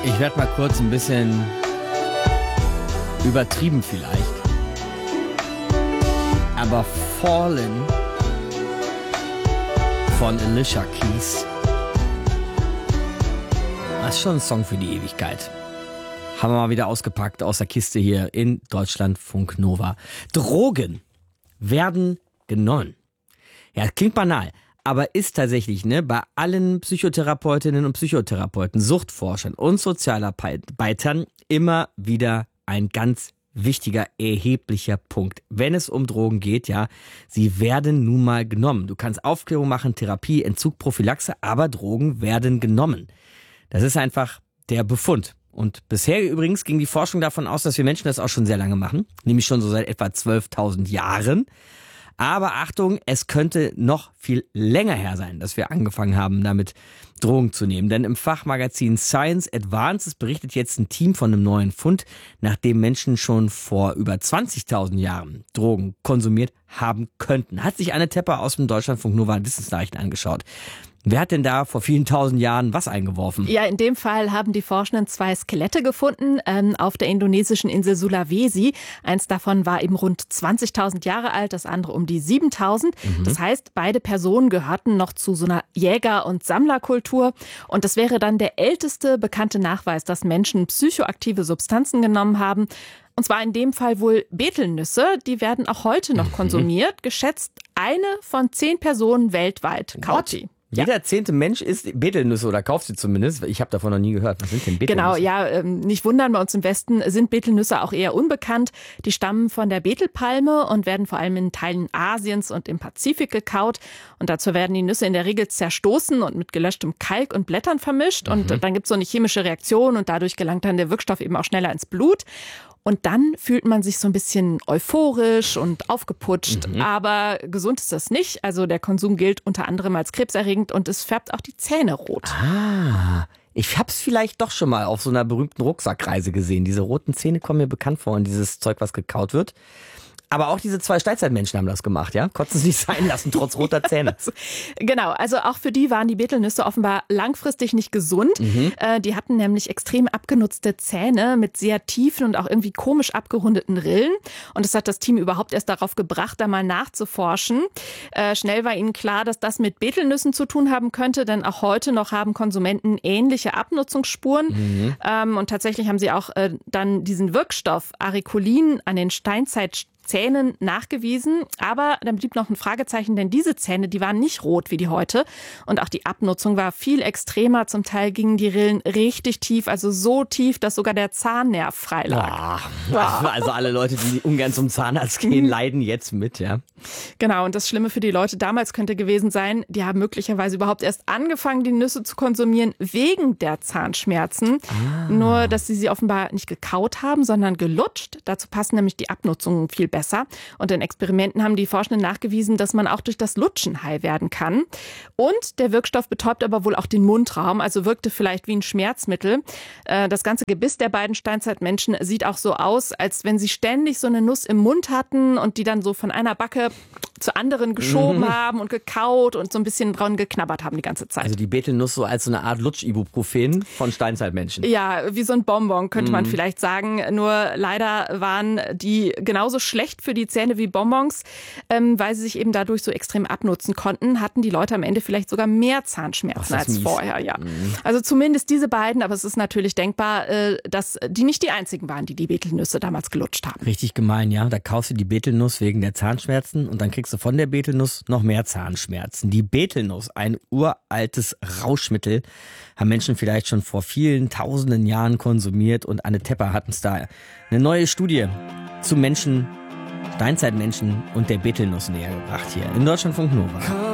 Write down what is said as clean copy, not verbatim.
Ich werde mal kurz ein bisschen übertrieben vielleicht. Aber Fallen von Alicia Keys. Das ist schon ein Song für die Ewigkeit. Haben wir mal wieder ausgepackt aus der Kiste hier in Deutschlandfunk Nova. Drogen werden genommen. Ja, klingt banal, aber ist tatsächlich bei allen Psychotherapeutinnen und Psychotherapeuten, Suchtforschern und Sozialarbeitern immer wieder ein ganz wichtiger, erheblicher Punkt. Wenn es um Drogen geht, ja, sie werden nun mal genommen. Du kannst Aufklärung machen, Therapie, Entzug, Prophylaxe, aber Drogen werden genommen. Das ist einfach der Befund. Und bisher übrigens ging die Forschung davon aus, dass wir Menschen das auch schon sehr lange machen, nämlich schon so seit etwa 12.000 Jahren. Aber Achtung, es könnte noch viel länger her sein, dass wir angefangen haben, damit Drogen zu nehmen. Denn im Fachmagazin Science Advances berichtet jetzt ein Team von einem neuen Fund, nachdem Menschen schon vor über 20.000 Jahren Drogen konsumiert haben könnten. Hat sich Anne Tepper aus dem Deutschlandfunk Nova Wissensnachrichten angeschaut. Wer hat denn da vor vielen tausend Jahren was eingeworfen? Ja, in dem Fall haben die Forschenden 2 Skelette gefunden auf der indonesischen Insel Sulawesi. Eins davon war eben rund 20.000 Jahre alt, das andere um die 7.000. Das heißt, beide Personen gehörten noch zu so einer Jäger- und Sammlerkultur. Und das wäre dann der älteste bekannte Nachweis, dass Menschen psychoaktive Substanzen genommen haben. Und zwar in dem Fall wohl Betelnüsse. Die werden auch heute noch konsumiert. Geschätzt 1 von 10 Personen weltweit kaut die. Jeder 10. Mensch isst Betelnüsse oder kauft sie zumindest. Ich habe davon noch nie gehört. Was sind denn Betelnüsse? Genau, ja, nicht wundern, bei uns im Westen sind Betelnüsse auch eher unbekannt. Die stammen von der Betelpalme und werden vor allem in Teilen Asiens und im Pazifik gekaut. Und dazu werden die Nüsse in der Regel zerstoßen und mit gelöschtem Kalk und Blättern vermischt. Und dann gibt es so eine chemische Reaktion und dadurch gelangt dann der Wirkstoff eben auch schneller ins Blut. Und dann fühlt man sich so ein bisschen euphorisch und aufgeputscht. Aber gesund ist das nicht. Also der Konsum gilt unter anderem als krebserregend und es färbt auch die Zähne rot. Ah, ich hab's vielleicht doch schon mal auf so einer berühmten Rucksackreise gesehen. Diese roten Zähne kommen mir bekannt vor und dieses Zeug, was gekaut wird. Aber auch diese 2 Steinzeitmenschen haben das gemacht, ja? Konnten sie nicht sein lassen, trotz roter Zähne. Genau, also auch für die waren die Betelnüsse offenbar langfristig nicht gesund. Die hatten nämlich extrem abgenutzte Zähne mit sehr tiefen und auch irgendwie komisch abgerundeten Rillen. Und das hat das Team überhaupt erst darauf gebracht, da mal nachzuforschen. Schnell war ihnen klar, dass das mit Betelnüssen zu tun haben könnte, denn auch heute noch haben Konsumenten ähnliche Abnutzungsspuren. Und tatsächlich haben sie auch dann diesen Wirkstoff Aricolin an den Steinzeitzähnen nachgewiesen, aber dann blieb noch ein Fragezeichen, denn diese Zähne, die waren nicht rot wie die heute und auch die Abnutzung war viel extremer. Zum Teil gingen die Rillen richtig tief, also so tief, dass sogar der Zahnnerv frei lag. Also alle Leute, die ungern zum Zahnarzt gehen, leiden jetzt mit, ja. Genau, und das Schlimme für die Leute damals könnte gewesen sein, die haben möglicherweise überhaupt erst angefangen, die Nüsse zu konsumieren wegen der Zahnschmerzen. Nur, dass sie offenbar nicht gekaut haben, sondern gelutscht. Dazu passen nämlich die Abnutzungen viel besser. Und in Experimenten haben die Forschenden nachgewiesen, dass man auch durch das Lutschen high werden kann. Und der Wirkstoff betäubt aber wohl auch den Mundraum, also wirkte vielleicht wie ein Schmerzmittel. Das ganze Gebiss der beiden Steinzeitmenschen sieht auch so aus, als wenn sie ständig so eine Nuss im Mund hatten und die dann so von einer Backe zu anderen geschoben haben und gekaut und so ein bisschen dran geknabbert haben die ganze Zeit. Also die Betelnuss so als so eine Art Lutsch-Ibuprofen von Steinzeitmenschen. Ja, wie so ein Bonbon könnte man vielleicht sagen. Nur leider waren die genauso schlecht für die Zähne wie Bonbons, weil sie sich eben dadurch so extrem abnutzen konnten, hatten die Leute am Ende vielleicht sogar mehr Zahnschmerzen als vorher. Ja. Also zumindest diese beiden, aber es ist natürlich denkbar, dass die nicht die einzigen waren, die Betelnüsse damals gelutscht haben. Richtig gemein, ja. Da kaufst du die Betelnuss wegen der Zahnschmerzen und dann kriegst du von der Betelnuss noch mehr Zahnschmerzen. Die Betelnuss, ein uraltes Rauschmittel, haben Menschen vielleicht schon vor vielen tausenden Jahren konsumiert und Anne Tepper hat uns da eine neue Studie zu Menschen, Steinzeitmenschen und der Betelnuss näher gebracht hier in Deutschlandfunk Nova.